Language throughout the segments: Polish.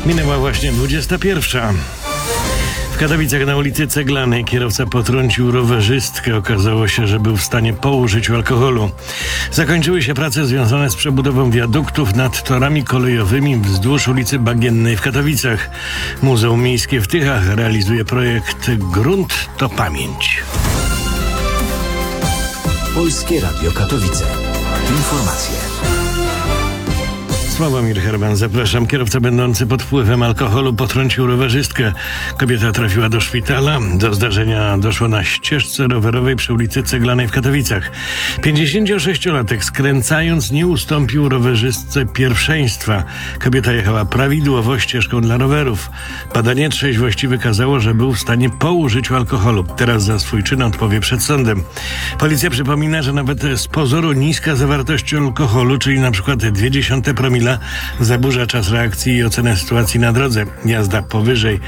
Minęła właśnie 21. W Katowicach na ulicy Ceglanej kierowca potrącił rowerzystkę. Okazało się, że był w stanie po użyciu alkoholu. Zakończyły się prace związane z przebudową wiaduktów nad torami kolejowymi wzdłuż ulicy Bagiennej w Katowicach. Muzeum Miejskie w Tychach realizuje projekt Grunt to Pamięć. Polskie Radio Katowice. Informacje. Sławomir Herman, zapraszam. Kierowca będący pod wpływem alkoholu potrącił rowerzystkę. Kobieta trafiła do szpitala. Do zdarzenia doszło na ścieżce rowerowej przy ulicy Ceglanej w Katowicach. 56-latek skręcając nie ustąpił rowerzystce pierwszeństwa. Kobieta jechała prawidłowo ścieżką dla rowerów. Badanie trzeźwości wykazało, że był w stanie po użyciu alkoholu. Teraz za swój czyn odpowie przed sądem. Policja przypomina, że nawet z pozoru niska zawartość alkoholu, czyli na przykład 0,2 promila, zaburza czas reakcji i ocenę sytuacji na drodze. Jazda powyżej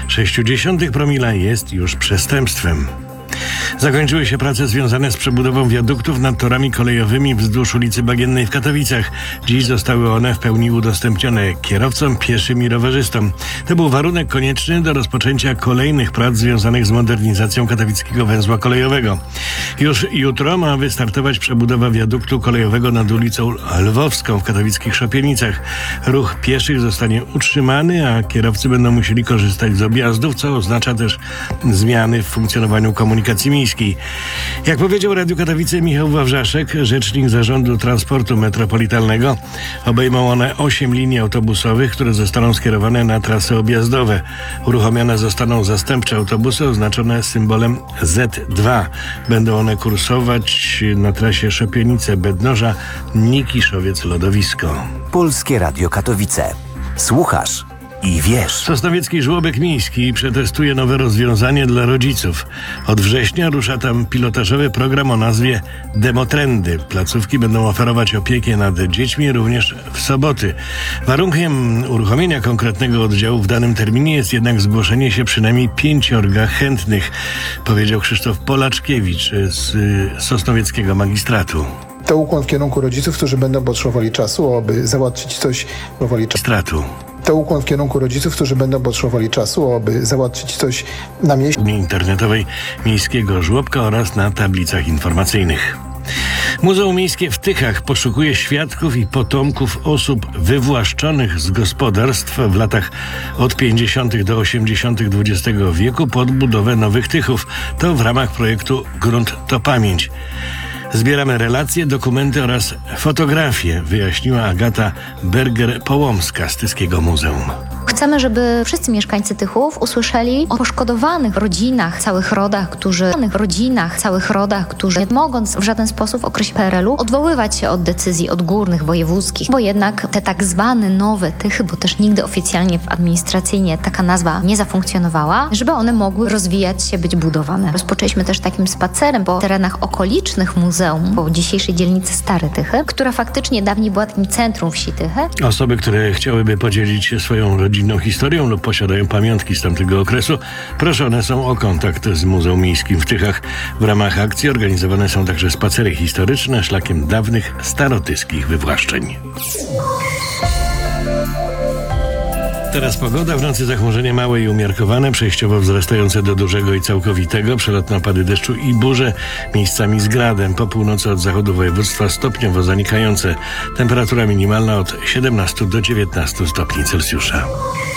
0,6 promila jest już przestępstwem. Zakończyły się prace związane z przebudową wiaduktów nad torami kolejowymi wzdłuż ulicy Bagiennej w Katowicach. Dziś zostały one w pełni udostępnione kierowcom, pieszym i rowerzystom. To był warunek konieczny do rozpoczęcia kolejnych prac związanych z modernizacją katowickiego węzła kolejowego. Już jutro ma wystartować przebudowa wiaduktu kolejowego nad ulicą Lwowską w katowickich Szopienicach. Ruch pieszych zostanie utrzymany, a kierowcy będą musieli korzystać z objazdów, co oznacza też zmiany w funkcjonowaniu komunikacji miejskiej. Jak powiedział Radiu Katowice Michał Wawrzaszek, rzecznik Zarządu Transportu Metropolitalnego, obejmą one 8 linii autobusowych, które zostaną skierowane na trasy objazdowe. Uruchomione zostaną zastępcze autobusy oznaczone symbolem Z2. Będą one kursować na trasie Szopienice-Bednoża, Nikiszowiec-Lodowisko. Polskie Radio Katowice. Słuchasz i wiesz. Sosnowiecki Żłobek Miejski przetestuje nowe rozwiązanie dla rodziców. Od września rusza tam pilotażowy program o nazwie Demotrendy. Placówki będą oferować opiekę nad dziećmi również w soboty. Warunkiem uruchomienia konkretnego oddziału w danym terminie jest jednak zgłoszenie się przynajmniej 5 chętnych, powiedział Krzysztof Polaczkiewicz z Sosnowieckiego Magistratu. To ukłon w kierunku rodziców, którzy będą potrzebowali czasu, aby załatwić coś To ukłon w kierunku rodziców, którzy będą potrzebowali czasu, aby załatwić coś na miejscu internetowej miejskiego żłobka oraz na tablicach informacyjnych. Muzeum Miejskie w Tychach poszukuje świadków i potomków osób wywłaszczonych z gospodarstw w latach od 50. do 80. XX wieku pod budowę Nowych Tychów. To w ramach projektu Grunt to Pamięć. Zbieramy relacje, dokumenty oraz fotografie, wyjaśniła Agata Berger-Połomska z Tyskiego Muzeum. Chcemy, żeby wszyscy mieszkańcy Tychów usłyszeli o poszkodowanych rodzinach, całych rodach, którzy nie mogąc w żaden sposób w okresie PRL-u odwoływać się od decyzji odgórnych, wojewódzkich, bo jednak te tak zwane nowe Tychy, bo też nigdy oficjalnie administracyjnie taka nazwa nie zafunkcjonowała, żeby one mogły rozwijać się, być budowane. Rozpoczęliśmy też takim spacerem po terenach okolicznych muzeum, po dzisiejszej dzielnicy Stare Tychy, która faktycznie dawniej była takim centrum wsi Tychy. Osoby, które chciałyby podzielić się swoją rodzinną historią lub posiadają pamiątki z tamtego okresu, proszone są o kontakt z Muzeum Miejskim w Tychach. W ramach akcji organizowane są także spacery historyczne szlakiem dawnych starotyskich wywłaszczeń. Teraz pogoda. W nocy zachmurzenie małe i umiarkowane, przejściowo wzrastające do dużego i całkowitego, przelotne opady deszczu i burze, miejscami z gradem. Po północy od zachodu województwa stopniowo zanikające. Temperatura minimalna od 17 do 19 stopni Celsjusza.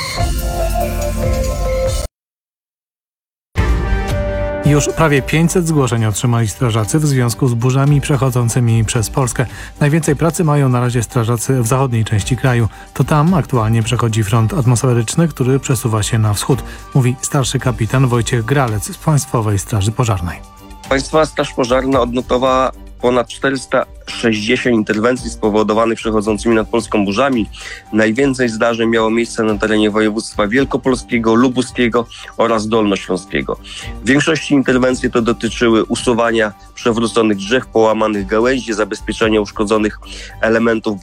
Już prawie 500 zgłoszeń otrzymali strażacy w związku z burzami przechodzącymi przez Polskę. Najwięcej pracy mają na razie strażacy w zachodniej części kraju. To tam aktualnie przechodzi front atmosferyczny, który przesuwa się na wschód, mówi starszy kapitan Wojciech Gralec z Państwowej Straży Pożarnej. Państwowa Straż Pożarna odnotowała ponad 460 interwencji spowodowanych przechodzącymi nad Polską burzami. Najwięcej zdarzeń miało miejsce na terenie województwa wielkopolskiego, lubuskiego oraz dolnośląskiego. W większości interwencji to dotyczyły usuwania przewróconych drzew, połamanych gałęzi, zabezpieczenia uszkodzonych elementów